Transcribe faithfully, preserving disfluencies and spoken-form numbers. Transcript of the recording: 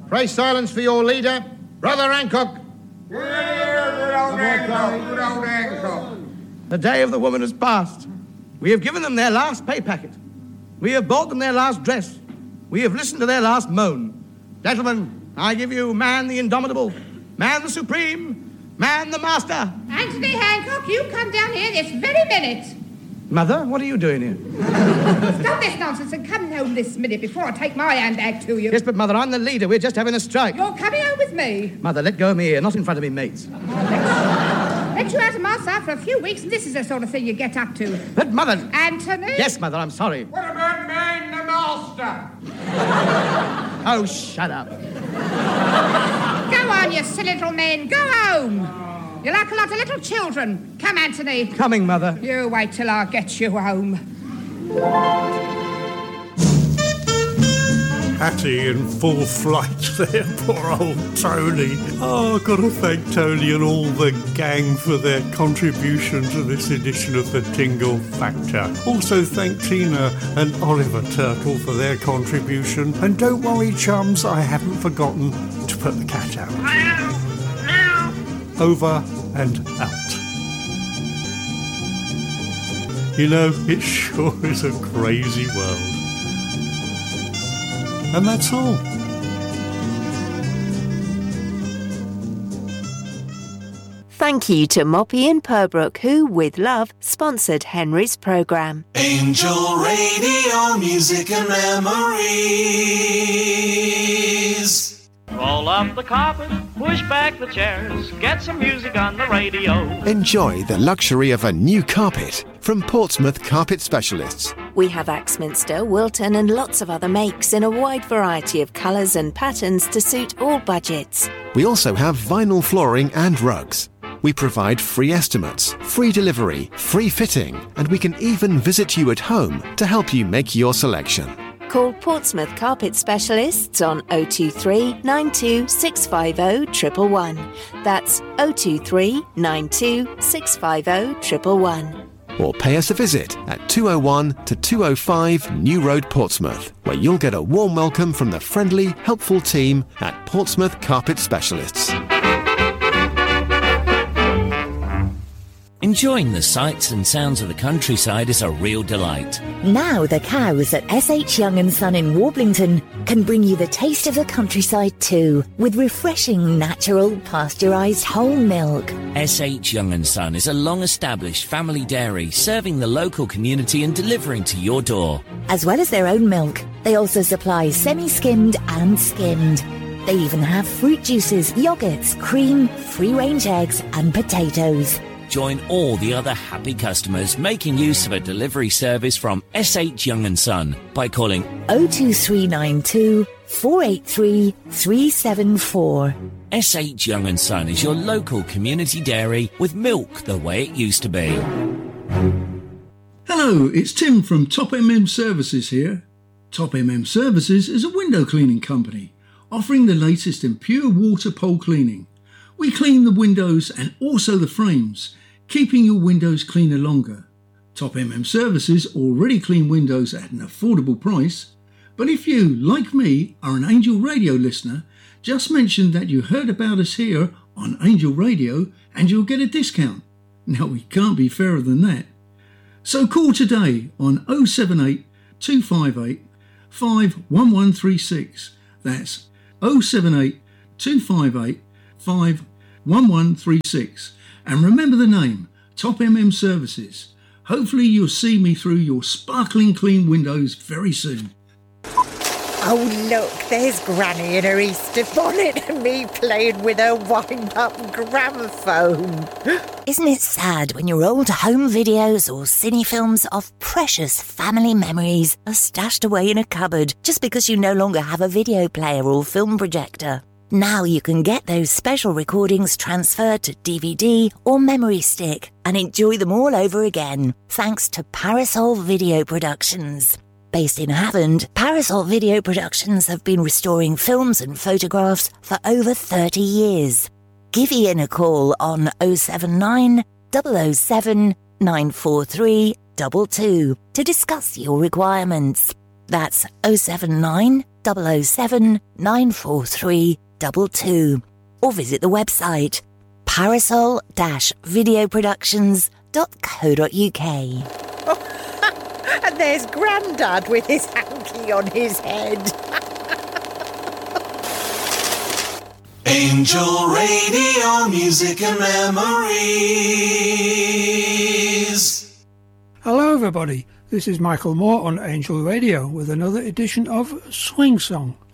Pray silence for your leader, Brother Hancock. Good old Hancock, good old Hancock. The day of the woman has passed. We have given them their last pay packet. We have bought them their last dress. We have listened to their last moan. Gentlemen, I give you man the indomitable, man the supreme, man the master. Anthony Hancock, you come down here this very minute. Mother, what are you doing here? Stop this nonsense and come home this minute before I take my handbag to you. Yes, but Mother, I'm the leader. We're just having a strike. You're coming home with me. Mother, let go of me here, not in front of me mates. Let you out of my sight for a few weeks, and this is the sort of thing you get up to. But, Mother... Anthony? Yes, Mother, I'm sorry. What about man the master? Oh, shut up. Go on, you silly little men. Go home. You're like a lot of little children. Come, Anthony. Coming, Mother. You wait till I get you home. Hattie in full flight there, poor old Tony. Oh, I've got to thank Tony and all the gang for their contribution to this edition of the Tingle Factor. Also thank Tina and Oliver Turtle for their contribution. And don't worry, chums, I haven't forgotten to put the cat out. Over and out. You know, it sure is a crazy world. And that's all. Thank you to Moppy and Purbrook, who, with love, sponsored Henry's programme. Angel Radio, music and memories. Roll up the carpet, push back the chairs, get some music on the radio. Enjoy the luxury of a new carpet from Portsmouth Carpet Specialists. We have Axminster, Wilton and lots of other makes in a wide variety of colours and patterns to suit all budgets. We also have vinyl flooring and rugs. We provide free estimates, free delivery, free fitting, and we can even visit you at home to help you make your selection. Call Portsmouth Carpet Specialists on oh two three, nine two six five oh, one one one. That's oh two three, nine two six five oh, one one one. Or pay us a visit at two oh one to two oh five New Road, Portsmouth, where you'll get a warm welcome from the friendly, helpful team at Portsmouth Carpet Specialists. Enjoying the sights and sounds of the countryside is a real delight. Now the cows at S H Young and Son in Warblington can bring you the taste of the countryside too, with refreshing, natural, pasteurised whole milk. S H Young and Son is a long-established family dairy serving the local community and delivering to your door. As well as their own milk, they also supply semi-skimmed and skimmed. They even have fruit juices, yoghurts, cream, free-range eggs and potatoes. Join all the other happy customers making use of a delivery service from S H Young and Son by calling oh two three nine two, four eight three, three seven four. S H Young and Son is your local community dairy with milk the way it used to be. Hello, it's Tim from Top M M Services here. Top M M Services is a window cleaning company offering the latest in pure water pole cleaning. We clean the windows and also the frames, keeping your windows cleaner longer. Top M M Services already clean windows at an affordable price, but if you, like me, are an Angel Radio listener, just mention that you heard about us here on Angel Radio and you'll get a discount. Now we can't be fairer than that. So call today on oh seven eight, two five eight, five one one three six. That's oh seven eight, two five eight, five one one three six. And remember the name, Top M M Services. Hopefully you'll see me through your sparkling clean windows very soon. Oh, look, there's Granny in her Easter bonnet and me playing with her wind-up gramophone. Isn't it sad when your old home videos or cine films of precious family memories are stashed away in a cupboard just because you no longer have a video player or film projector? Now you can get those special recordings transferred to D V D or memory stick and enjoy them all over again, thanks to Parasol Video Productions. Based in Havant, Parasol Video Productions have been restoring films and photographs for over thirty years. Give Ian a call on oh seven nine, double oh seven, nine four three two two to discuss your requirements. That's oh seven nine, double oh seven nine four three two two or visit the website parasol dash videoproductions dot co dot uk. And there's Grandad with his hanky on his head. Angel Radio, music and memories. Hello everybody, this is Michael Moore on Angel Radio with another edition of Swing Song.